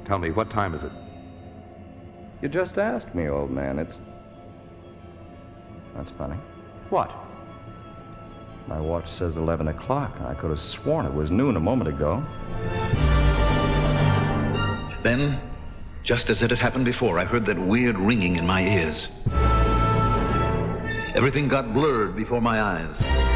Tell me, what time is it? You just asked me, old man. That's funny. What? My watch says 11 o'clock. I could have sworn it was noon a moment ago. Then, just as it had happened before, I heard that weird ringing in my ears. Everything got blurred before my eyes.